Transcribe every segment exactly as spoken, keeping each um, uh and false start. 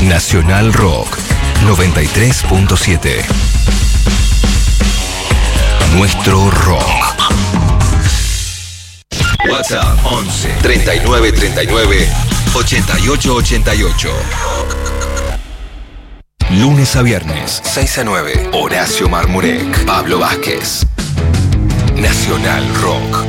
Nacional Rock noventa y tres punto siete. Nuestro rock. WhatsApp once treinta y nueve treinta y nueve ochenta y ocho ochenta y ocho. Lunes a viernes, seis a nueve. Horacio Marmurek, Pablo Vázquez. Nacional Rock.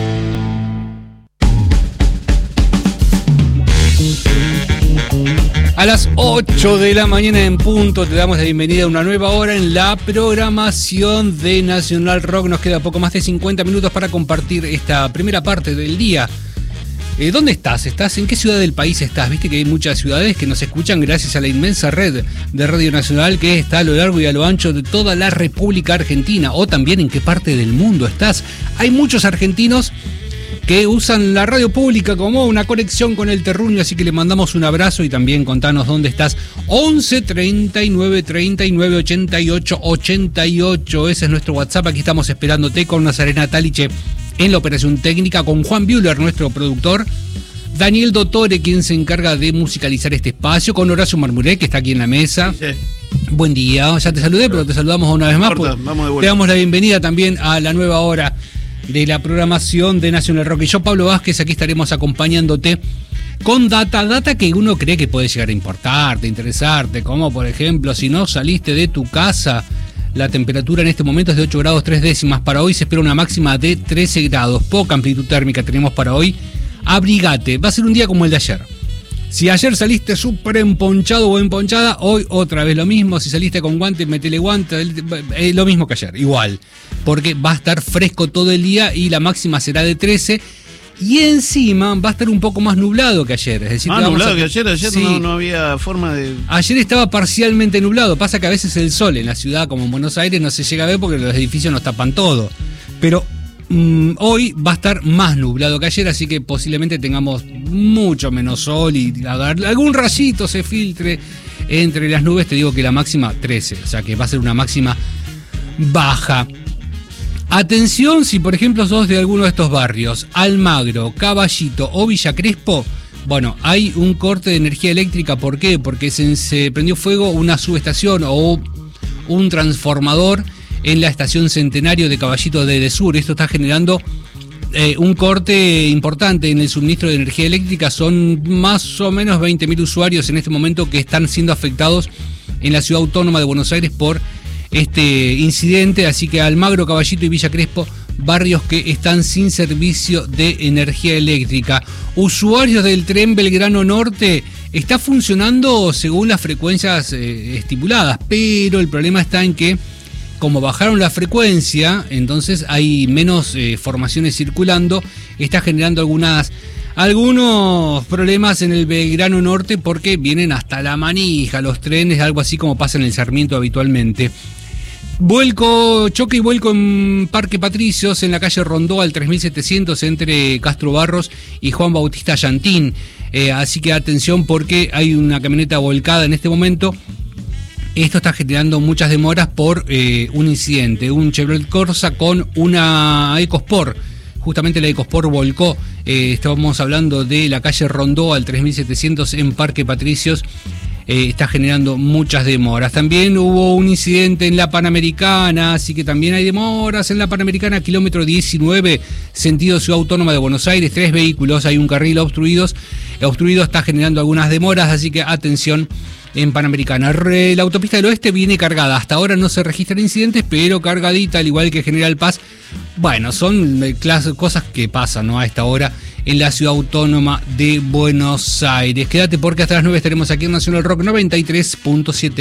A las ocho de la mañana en punto te damos la bienvenida a una nueva hora en la programación de Nacional Rock. Nos queda poco más de cincuenta minutos para compartir esta primera parte del día. Eh, ¿Dónde estás? ¿Estás? ¿En qué ciudad del país estás? Viste que hay muchas ciudades que nos escuchan gracias a la inmensa red de Radio Nacional que está a lo largo y a lo ancho de toda la República Argentina. O también en qué parte del mundo estás. Hay muchos argentinos que usan la radio pública como una conexión con el terruño, así que le mandamos un abrazo y también contanos dónde estás. once treinta y nueve treinta y nueve ochenta y ocho ochenta y ocho, ese es nuestro WhatsApp. Aquí estamos esperándote con Nazarena Taliche en la operación técnica, con Juan Bühler, nuestro productor, Daniel Dottore, quien se encarga de musicalizar este espacio, con Horacio Marmurek, que está aquí en la mesa. Sí, sí. Buen día, ya te saludé, pero te saludamos una vez más. Corta, pues, vamos de vuelta. Te damos la bienvenida también a la nueva hora de la programación de Nacional Rock. Y yo, Pablo Vázquez, aquí estaremos acompañándote con data, data que uno cree que puede llegar a importarte, interesarte, como por ejemplo, si no saliste de tu casa, la temperatura en este momento es de ocho grados tres décimas. Para hoy se espera una máxima de trece grados. Poca amplitud térmica tenemos para hoy. Abrigate, va a ser un día como el de ayer. Si ayer saliste súper emponchado o emponchada, hoy otra vez lo mismo. Si saliste con guantes, metele guantes, eh, lo mismo que ayer, igual. Porque va a estar fresco todo el día y la máxima será de trece. Y encima va a estar un poco más nublado que ayer. Es decir, más nublado a... que ayer, ayer sí. no, no había forma de... Ayer estaba parcialmente nublado. Pasa que a veces el sol en la ciudad, como en Buenos Aires, no se llega a ver porque los edificios nos tapan todo. Pero mmm, hoy va a estar más nublado que ayer, así que posiblemente tengamos mucho menos sol y algún rayito se filtre entre las nubes. Te digo que la máxima trece, o sea que va a ser una máxima baja. Atención si por ejemplo sos de alguno de estos barrios, Almagro, Caballito o Villa Crespo. Bueno, hay un corte de energía eléctrica. ¿Por qué? Porque se, se prendió fuego una subestación o un transformador en la estación Centenario de Caballito de Edesur. Esto está generando eh, un corte importante en el suministro de energía eléctrica. Son más o menos veinte mil usuarios en este momento que están siendo afectados en la ciudad autónoma de Buenos Aires por este incidente. Así que Almagro, Caballito y Villa Crespo, barrios que están sin servicio de energía eléctrica. Usuarios del tren Belgrano Norte, está funcionando según las frecuencias eh, estipuladas, pero el problema está en que como bajaron la frecuencia, entonces hay menos eh, formaciones circulando. Está generando algunas algunos problemas en el Belgrano Norte porque vienen hasta La Manija los trenes, algo así como pasa en el Sarmiento habitualmente. Vuelco, choque y vuelco en Parque Patricios, en la calle Rondó al tres mil setecientos entre Castro Barros y Juan Bautista Llantín. Eh, así que atención porque hay una camioneta volcada en este momento. Esto está generando muchas demoras por eh, un incidente, un Chevrolet Corsa con una EcoSport. Justamente la EcoSport volcó. Eh, estábamos hablando de la calle Rondó al tres mil setecientos en Parque Patricios. Eh, está generando muchas demoras. También hubo un incidente en la Panamericana, así que también hay demoras en la Panamericana, kilómetro diecinueve, sentido Ciudad Autónoma de Buenos Aires, tres vehículos, hay un carril obstruidos, obstruido está generando algunas demoras, así que atención en Panamericana. La autopista del oeste viene cargada, hasta ahora no se registran incidentes, pero cargadita, al igual que General Paz. Bueno, son cosas que pasan, ¿no?, a esta hora en la ciudad autónoma de Buenos Aires. Quédate porque hasta las nueve estaremos aquí en Nacional Rock noventa y tres punto siete.